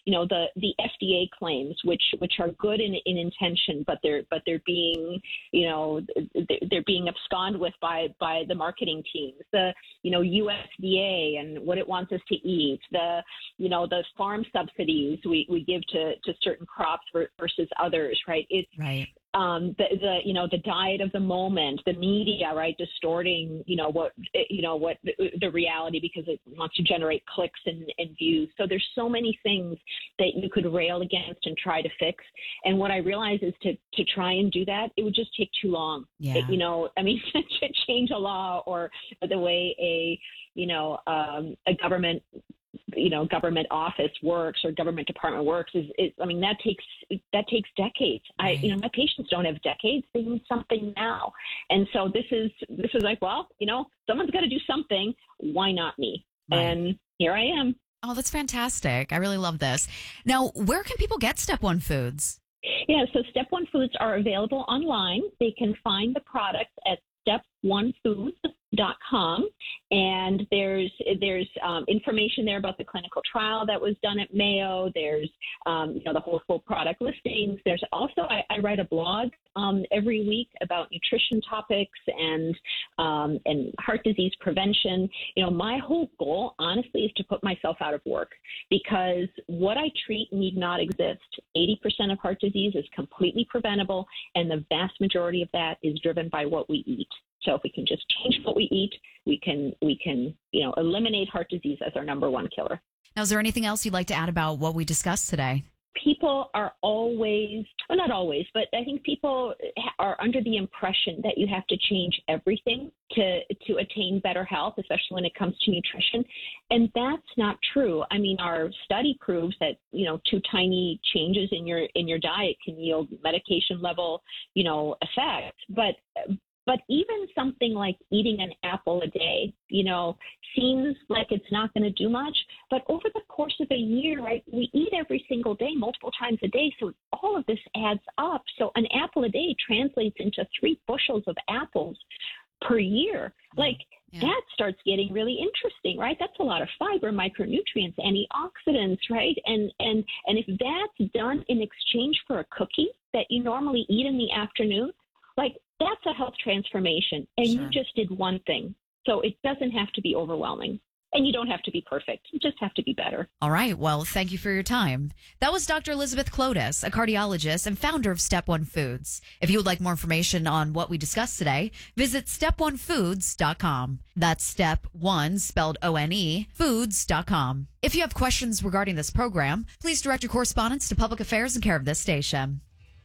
the FDA claims, which are good in intention, but they're being, they're being absconded with by the marketing teams. The USDA and what it wants us to eat. The farm subsidies we give to certain crops versus others. Right. It's right. The diet of the moment, the media, right, distorting, what the reality because it wants to generate clicks and views. So there's so many things that you could rail against and try to fix. And what I realize is to try and do that, it would just take too long. Yeah. To change a law or the way a government office works or government department works that takes decades. Right. My patients don't have decades. They need something now. And so this is like, well, someone's got to do something. Why not me? Right. And here I am. Oh, that's fantastic. I really love this. Now, where can people get Step One Foods? Yeah. So Step One Foods are available online. They can find the products at steponefoods.com, and there's information there about the clinical trial that was done at Mayo. There's the whole full product listings. There's also I write a blog every week about nutrition topics and heart disease prevention. My whole goal, honestly, is to put myself out of work because what I treat need not exist. 80% of heart disease is completely preventable, and the vast majority of that is driven by what we eat. So if we can just change what we eat, we can eliminate heart disease as our number one killer. Now, is there anything else you'd like to add about what we discussed today? People are always, well, not always, but I think people are under the impression that you have to change everything to attain better health, especially when it comes to nutrition. And that's not true. I mean, our study proves that, two tiny changes in your diet can yield medication level, effects. But even something like eating an apple a day, seems like it's not going to do much. But over the course of a year, right, we eat every single day, multiple times a day. So all of this adds up. So an apple a day translates into 3 bushels of apples per year. That starts getting really interesting, right? That's a lot of fiber, micronutrients, antioxidants, right? And if that's done in exchange for a cookie that you normally eat in the afternoon, that's a health transformation. And Sure. You just did one thing. So it doesn't have to be overwhelming. And you don't have to be perfect. You just have to be better. All right. Well, thank you for your time. That was Dr. Elizabeth Clotis, a cardiologist and founder of Step One Foods. If you would like more information on what we discussed today, visit steponefoods.com. That's Step One, spelled O-N-E, foods.com. If you have questions regarding this program, please direct your correspondence to Public Affairs in care of this station.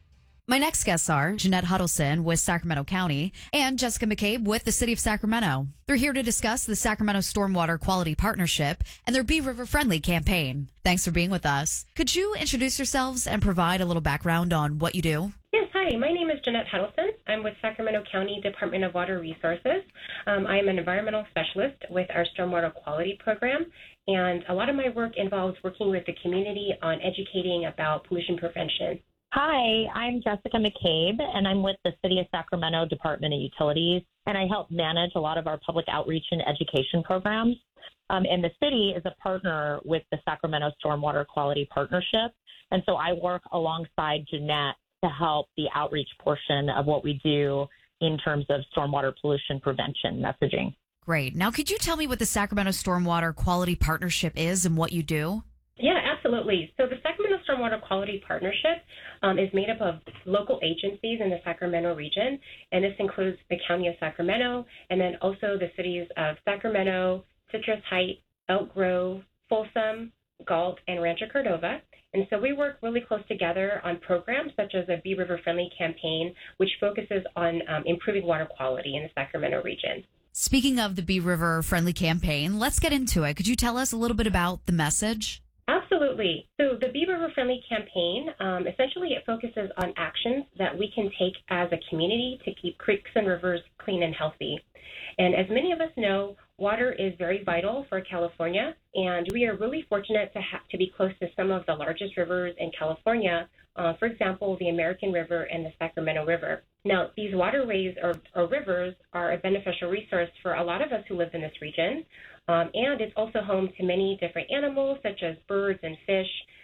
My next guests are Jeanette Huddleston with Sacramento County and Jessica McCabe with the City of Sacramento. They're here to discuss the Sacramento Stormwater Quality Partnership and their Be River Friendly campaign. Thanks for being with us. Could you introduce yourselves and provide a little background on what you do? Yes, hi. My name is Jeanette Huddleston. I'm with Sacramento County Department of Water Resources. I am an environmental specialist with our Stormwater Quality Program, and a lot of my work involves working with the community on educating about pollution prevention. Hi, I'm Jessica McCabe, and I'm with the City of Sacramento Department of Utilities, and I help manage a lot of our public outreach and education programs. And the city is a partner with the Sacramento Stormwater Quality Partnership, and so I work alongside Jeanette to help the outreach portion of what we do in terms of stormwater pollution prevention messaging. Great. Now, could you tell me what the Sacramento Stormwater Quality Partnership is and what you do? Yeah, absolutely. So the Sacramento Stormwater Quality Partnership is made up of local agencies in the Sacramento region, and this includes the County of Sacramento and then also the cities of Sacramento, Citrus Heights, Elk Grove, Folsom, Galt, and Rancho Cordova. And so we work really close together on programs such as the Be River Friendly campaign, which focuses on improving water quality in the Sacramento region. Speaking of the Be River Friendly campaign, let's get into it. Could you tell us a little bit about the message? Absolutely. So the Be River Friendly campaign, essentially it focuses on actions that we can take as a community to keep creeks and rivers clean and healthy. And as many of us know, water is very vital for California, and we are really fortunate to be close to some of the largest rivers in California, for example, the American River and the Sacramento River. Now, these waterways or rivers are a beneficial resource for a lot of us who live in this region, and it's also home to many different animals such as birds and fish,